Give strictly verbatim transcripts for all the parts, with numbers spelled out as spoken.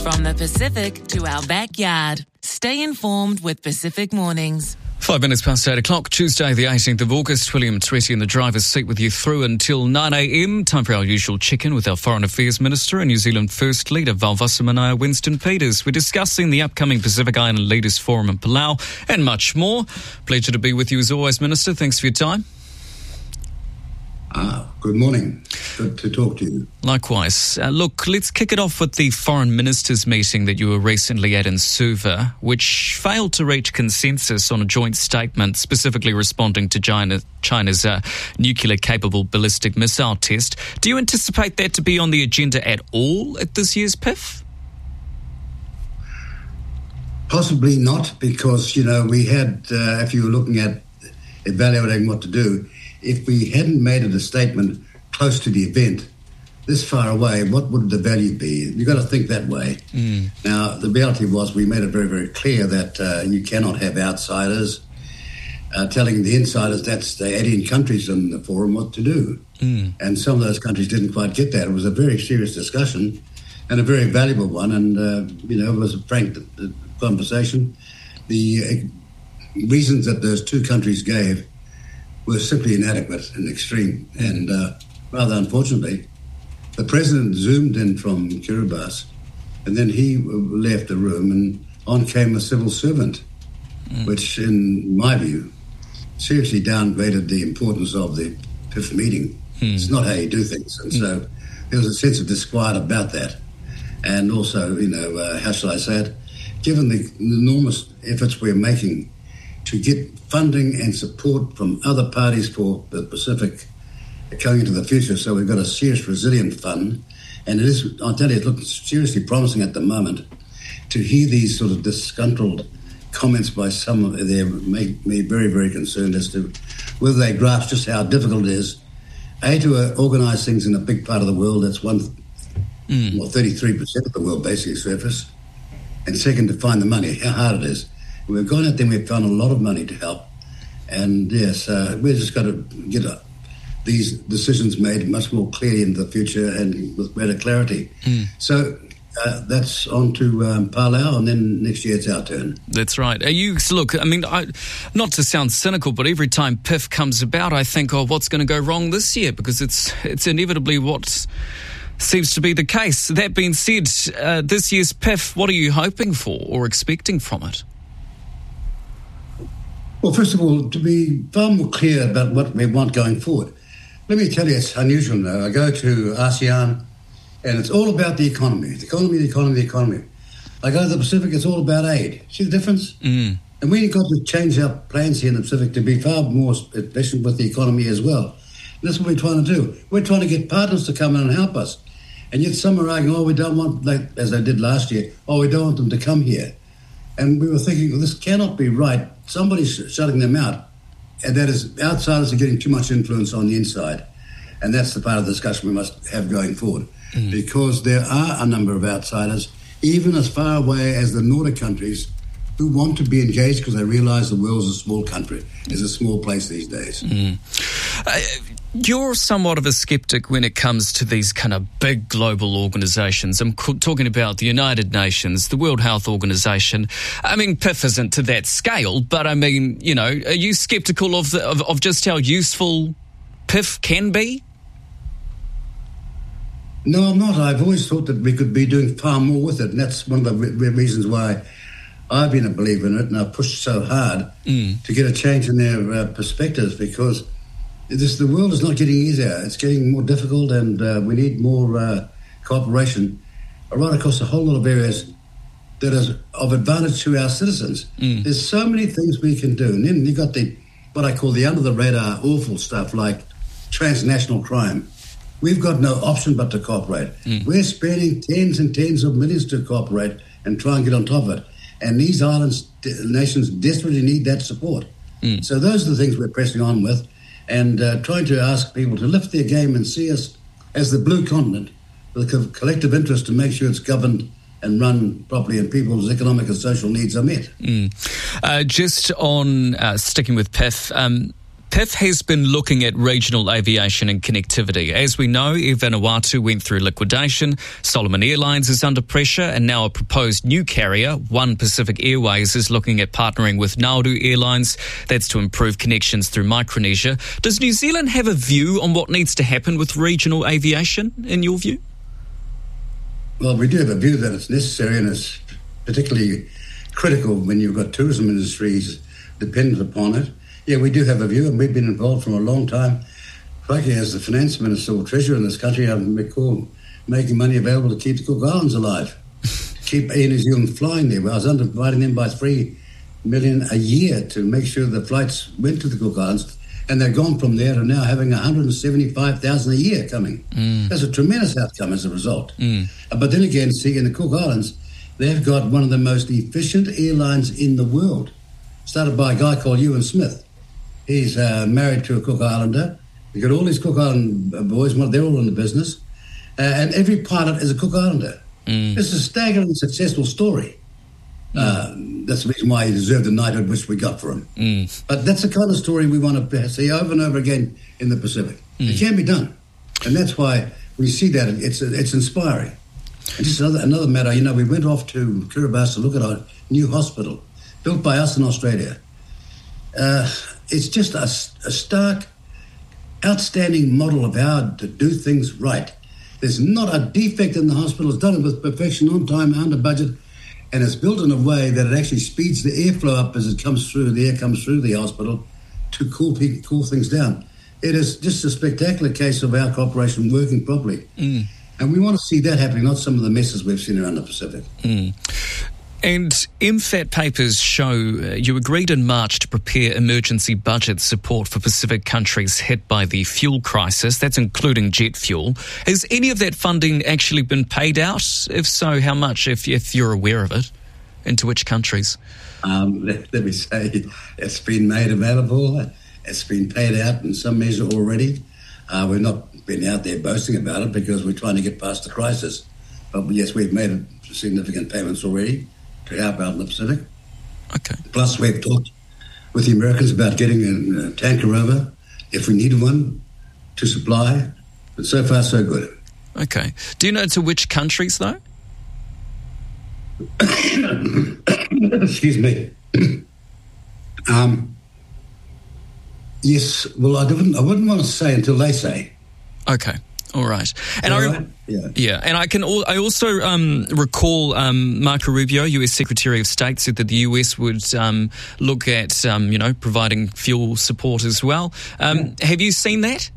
From the Pacific to our backyard. Stay informed with Pacific Mornings. Five minutes past eight o'clock, Tuesday the eighteenth of August. William Tweedy in the driver's seat with you through until nine a.m. Time for our usual check-in with our Foreign Affairs Minister and New Zealand First Leader, Valvasamanaya Winston Peters. We're discussing the upcoming Pacific Island Leaders Forum in Palau and much more. Pleasure to be with you as always, Minister. Thanks for your time. Ah, good morning. Good to talk to you. Likewise. Uh, look, let's kick it off with the foreign ministers meeting that you were recently at in Suva, which failed to reach consensus on a joint statement specifically responding to China, China's uh, nuclear-capable ballistic missile test. Do you anticipate that to be on the agenda at all at this year's P I F? Possibly not, because, you know, we had, uh, if you were looking at evaluating what to do, if we hadn't made it a statement close to the event, this far away, what would the value be? You've got to think that way. Mm. Now, the reality was we made it very, very clear that uh, you cannot have outsiders uh, telling the insiders, that's the eighteen countries in the forum, what to do. Mm. And some of those countries didn't quite get that. It was a very serious discussion and a very valuable one. And, uh, you know, it was a frank conversation. The uh, reasons that those two countries gave were simply inadequate and extreme. And uh, rather unfortunately, the president zoomed in from Kiribati, and then he left the room, and on came a civil servant, mm. which, in my view, seriously downgraded the importance of the P I F meeting. Mm. It's not how you do things. And mm. so there was a sense of disquiet about that. And also, you know, uh, how shall I say it? Given the enormous efforts we're making to get funding and support from other parties for the Pacific going into the future. So we've got a serious resilient fund. And it is, I'll tell you, it looks seriously promising at the moment to hear these sort of disgruntled comments by some of them make me very, very concerned as to whether they grasp just how difficult it is, A, to uh, organise things in a big part of the world, that's one, mm. well, thirty-three percent of the world basically surface, and second, to find the money, how hard it is. We've gone out there, we've found a lot of money to help. And yes, uh, we've just got to get uh, these decisions made much more clearly in the future and with greater clarity. Mm. So uh, that's on to um, Palau, and then next year it's our turn. That's right. Are you, look, I mean, I, not to sound cynical, but every time P I F comes about, I think, oh, what's going to go wrong this year? Because it's it's inevitably what seems to be the case. That being said, uh, this year's P I F, what are you hoping for or expecting from it? Well, first of all, to be far more clear about what we want going forward, let me tell you, it's unusual now. I go to ASEAN, and it's all about the economy, the economy, the economy, the economy. I go to the Pacific, it's all about aid. See the difference? Mm. And we've got to change our plans here in the Pacific to be far more efficient with the economy as well. And that's what we're trying to do. We're trying to get partners to come in and help us. And yet some are arguing, oh, we don't want, like as they did last year, oh, we don't want them to come here. And we were thinking, well, this cannot be right. Somebody's shutting them out. And that is, outsiders are getting too much influence on the inside. And that's the part of the discussion we must have going forward. Mm. Because there are a number of outsiders, even as far away as the Nordic countries, who want to be engaged because they realise the world's a small country. It's a small place these days. Mm. Uh, You're somewhat of a skeptic when it comes to these kind of big global organisations. I'm talking about the United Nations, the World Health Organisation. I mean, P I F isn't to that scale, but I mean, you know, are you sceptical of, the, of, of just how useful P I F can be? No, I'm not. I've always thought that we could be doing far more with it, and that's one of the re- reasons why I've been a believer in it, and I've pushed so hard mm. to get a change in their uh, perspectives, because This, the world is not getting easier. It's getting more difficult, and uh, we need more uh, cooperation right across a whole lot of areas that is of advantage to our citizens. Mm. There's so many things we can do. And then you've got the what I call the under-the-radar awful stuff like transnational crime. We've got no option but to cooperate. Mm. We're spending tens and tens of millions to cooperate and try and get on top of it. And these islands, nations desperately need that support. Mm. So those are the things we're pressing on with, and uh, trying to ask people to lift their game and see us as the blue continent with a collective interest to make sure it's governed and run properly and people's economic and social needs are met. Mm. Uh, just on uh, sticking with P I F, um, P I F has been looking at regional aviation and connectivity. As we know, Air Vanuatu went through liquidation, Solomon Airlines is under pressure, and now a proposed new carrier, One Pacific Airways, is looking at partnering with Nauru Airlines. That's to improve connections through Micronesia. Does New Zealand have a view on what needs to happen with regional aviation, in your view? Well, we do have a view that it's necessary, and it's particularly critical when you've got tourism industries dependent upon it. Yeah, we do have a view, and we've been involved for a long time. Frankly, as the finance minister or treasurer in this country, I recall making money available to keep the Cook Islands alive, to keep Air New Zealand flying there. I was underwriting them by three million a year to make sure the flights went to the Cook Islands, and they're gone from there to now having one hundred seventy-five thousand a year coming. Mm. That's a tremendous outcome as a result. Mm. But then again, see, in the Cook Islands, they've got one of the most efficient airlines in the world, started by a guy called Ewan Smith. He's uh, married to a Cook Islander. You've got all these Cook Island boys, they're all in the business. Uh, and every pilot is a Cook Islander. Mm. It's a staggering successful story. Mm. Uh, that's the reason why he deserved the knighthood which we got for him. Mm. But that's the kind of story we want to see over and over again in the Pacific. Mm. It can be done. And that's why we see that. It's it's inspiring. And just another, another matter, you know, we went off to Kiribati to look at our new hospital, built by us in Australia. Uh, it's just a, a stark, outstanding model of how to do things right. There's not a defect in the hospital. It's done with perfection, on time, under budget, and it's built in a way that it actually speeds the airflow up as it comes through, the air comes through the hospital to cool, cool things down. It is just a spectacular case of our cooperation working properly. Mm. And we want to see that happening, not some of the messes we've seen around the Pacific. Mm. And M FAT papers show uh, you agreed in March to prepare emergency budget support for Pacific countries hit by the fuel crisis. That's including jet fuel. Has any of that funding actually been paid out? If so, how much, if, if you're aware of it? And to which countries? Um, let, let me say, it's been made available. It's been paid out in some measure already. Uh, we've not been out there boasting about it because we're trying to get past the crisis. But yes, we've made significant payments already to help out in the Pacific. Okay. Plus, we've talked with the Americans about getting a, a tanker over, if we need one, to supply. But so far, so good. Okay. Do you know to which countries, though? Excuse me. um, yes, well, I wouldn't, I wouldn't want to say until they say. Okay. All right. And All I, right? Yeah. yeah, and I can. Al- I also um, recall um, Marco Rubio, U S Secretary of State, said that the U S would um, look at, um, you know, providing fuel support as well. Um, yeah. Have you seen that?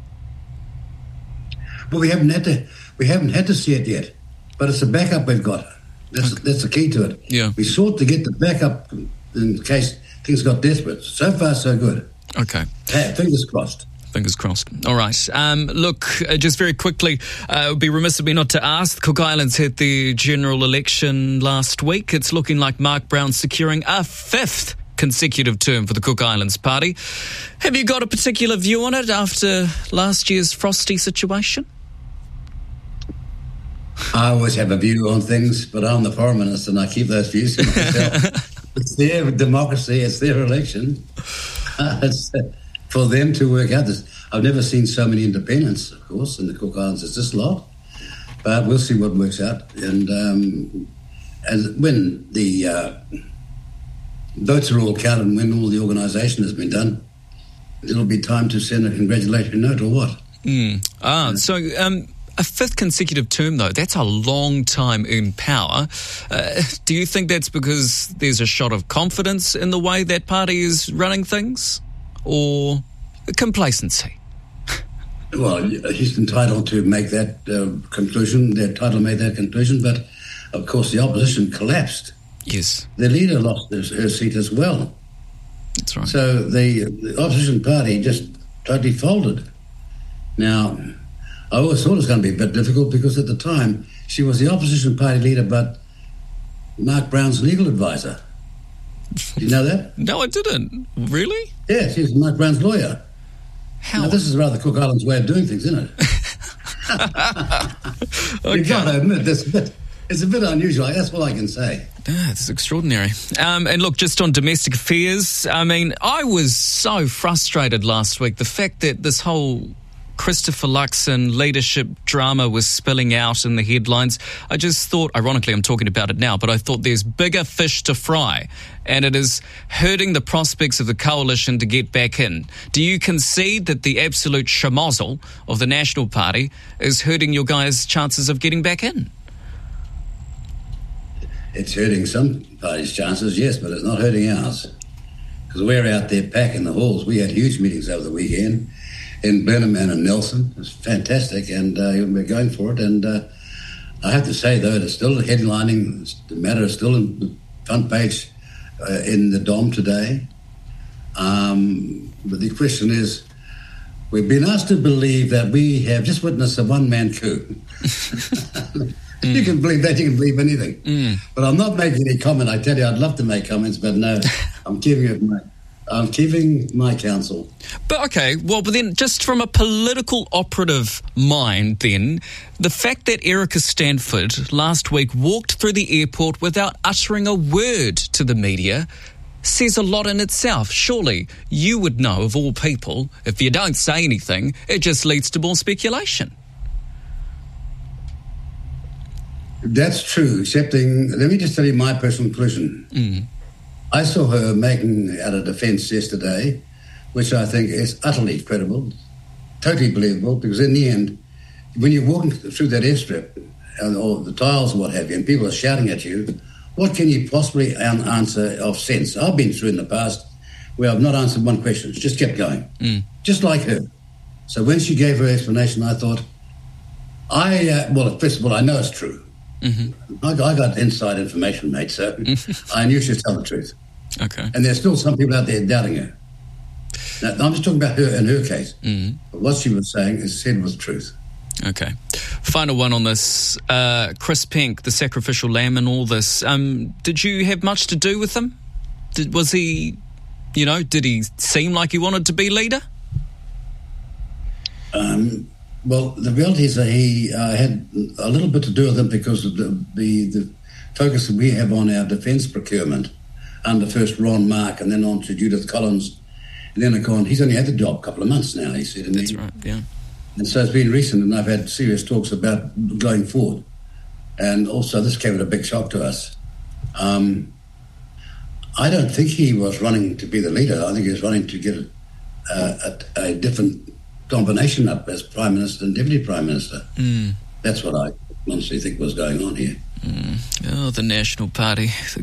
Well, we haven't had to. We haven't had to see it yet, but it's a backup we've got. That's okay. That's the key to it. Yeah. We sought to get the backup in case things got desperate. So far, so good. Okay. Hey, fingers crossed. Fingers crossed. All right. Um, look, uh, just very quickly, uh, it would be remiss of me not to ask. The Cook Islands had the general election last week. It's looking like Mark Brown's securing a fifth consecutive term for the Cook Islands Party. Have you got a particular view on it after last year's frosty situation? I always have a view on things, but I'm the foreign minister and I keep those views to myself. It's their democracy. It's their election. Uh, it's, uh, for them to work out this. I've never seen so many independents, of course, in the Cook Islands as this lot, but we'll see what works out. And um, as when the uh, votes are all counted and when all the organisation has been done, it'll be time to send a congratulatory note or what? Mm. Ah, so um, a fifth consecutive term, though, that's a long time in power. Uh, do you think that's because there's a shot of confidence in the way that party is running things? Or complacency? Well, he's entitled to make that uh, conclusion. They're entitled to make that conclusion, but of course the opposition collapsed. Yes. The leader lost her, her seat as well. That's right. So the, the opposition party just totally folded. Now, I always thought it was going to be a bit difficult because at the time she was the opposition party leader, but Mark Brown's legal advisor. Do you know that? No, I didn't. Really? Yeah, she's Mark Brown's lawyer. How? Now, this is rather Cook Islands' way of doing things, isn't it? Okay. You've got to admit, it's a, bit, it's a bit unusual. That's all I can say. Yeah, it's extraordinary. Um, and look, just on domestic affairs, I mean, I was so frustrated last week. The fact that this whole Christopher Luxon leadership drama was spilling out in the headlines. I just thought, ironically, I'm talking about it now, but I thought there's bigger fish to fry, and it is hurting the prospects of the coalition to get back in. Do you concede that the absolute schmozzle of the National Party is hurting your guys' chances of getting back in? It's hurting some parties' chances, yes, but it's not hurting ours. Because we're out there packing the halls. We had huge meetings over the weekend in Blenheim and in Nelson. It was fantastic, and uh, we're going for it. And uh, I have to say, though, it's still headlining. The matter is still in the front page uh, in the Dom today. Um, but the question is, we've been asked to believe that we have just witnessed a one-man coup. Mm. You can believe that, you can believe anything. Mm. But I'm not making any comment. I tell you, I'd love to make comments, but no, I'm keeping it my, I'm keeping my counsel. But okay, well, but then just from a political operative mind then, the fact that Erica Stanford last week walked through the airport without uttering a word to the media says a lot in itself. Surely you would know, of all people, if you don't say anything, it just leads to more speculation. That's true, excepting, let me just tell you my personal conclusion. Mm. I saw her making out a defence yesterday, which I think is utterly credible, totally believable, because in the end, when you're walking through that airstrip, or the tiles or what have you, and people are shouting at you, what can you possibly answer of sense? I've been through in the past where I've not answered one question, it's just kept going, mm. just like her. So when she gave her explanation, I thought, I, uh, well, first of all, I know it's true. Mm-hmm. I, I got inside information, mate, so I knew she'd tell the truth. Okay. And there's still some people out there doubting her. Now, I'm just talking about her in her case. Mm-hmm. But what she was saying is said was truth. Okay. Final one on this. Uh, Chris Pink, the sacrificial lamb and all this. Um, did you have much to do with him? Did, was he, you know, did he seem like he wanted to be leader? Um... Well, the reality is that he uh, had a little bit to do with it because of the, the, the focus that we have on our defence procurement under first Ron Mark and then on to Judith Collins. And then on, he's only had the job a couple of months now, he said. And That's he, right, yeah. And so it's been recent, and I've had serious talks about going forward. And also this came at a big shock to us. Um, I don't think he was running to be the leader. I think he was running to get a, a, a different combination up as Prime Minister and Deputy Prime Minister. Mm. That's what I honestly think was going on here. Mm. Oh, the National Party.